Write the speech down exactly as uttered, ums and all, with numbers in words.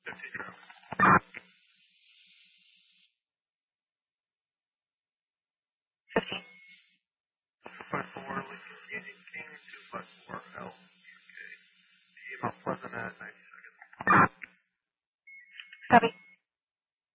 fifty trail. fifteen. two five four, Lincoln Canyon King, two five four, L, U K. Mount Pleasant at ninety seconds. Copy.